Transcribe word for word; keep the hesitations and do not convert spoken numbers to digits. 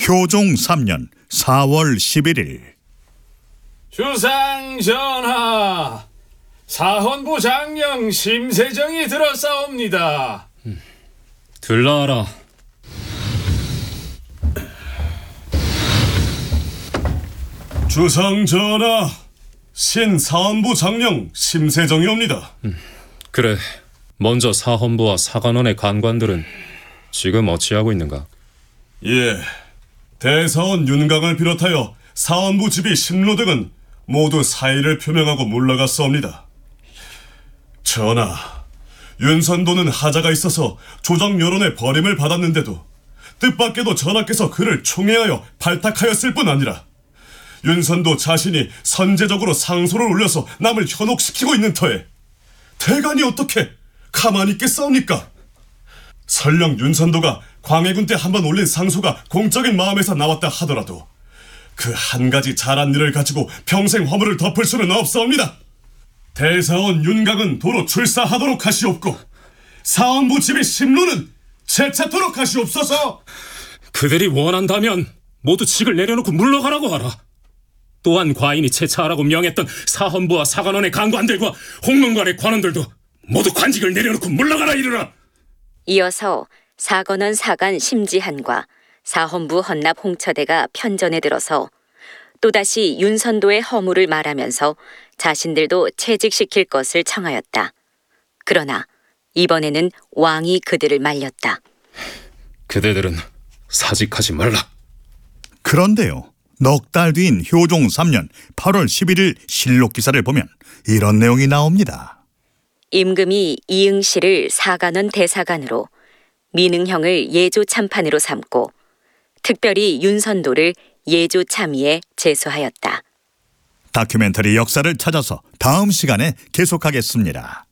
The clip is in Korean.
효종 삼 년 사월 십일일. 주상 전하, 사헌부 장령 심세정이 들어싸옵니다. 음, 들라하라. 주상 전하, 신 사헌부 장령 심세정이옵니다. 음, 그래, 먼저 사헌부와 사관원의 간관들은 지금 어찌하고 있는가? 예, 대사원 윤강을 비롯하여 사헌부 지비 신로 등은 모두 사의를 표명하고 물러갔사옵니다. 전하, 윤선도는 하자가 있어서 조정 여론의 버림을 받았는데도 뜻밖에도 전하께서 그를 총애하여 발탁하였을 뿐 아니라 윤선도 자신이 선제적으로 상소를 올려서 남을 현혹시키고 있는 터에 대간이 어떻게 가만히 있겠사옵니까? 설령 윤선도가 광해군 때 한번 올린 상소가 공적인 마음에서 나왔다 하더라도 그 한 가지 잘한 일을 가지고 평생 허물을 덮을 수는 없사옵니다. 대사원 윤강은 도로 출사하도록 하시옵고 사헌부 지비 심로는 재찾도록 하시옵소서. 그들이 원한다면 모두 직을 내려놓고 물러가라고 하라. 또한 과인이 채차하라고 명했던 사헌부와 사관원의 간관들과 홍문관의 관원들도 모두 관직을 내려놓고 물러가라 이르라. 이어서 사관원 사간 심지한과 사헌부 헌납 홍처대가 편전에 들어서 또다시 윤선도의 허물을 말하면서 자신들도 채직시킬 것을 청하였다. 그러나 이번에는 왕이 그들을 말렸다. 그대들은 사직하지 말라. 그런데요, 넉 달 뒤인 효종 삼 년 팔월 십일일 실록 기사를 보면 이런 내용이 나옵니다. 임금이 이응실을 사관원 대사관으로, 민응형을 예조 참판으로 삼고 특별히 윤선도를 예조 참의에 제소하였다. 다큐멘터리 역사를 찾아서 다음 시간에 계속하겠습니다.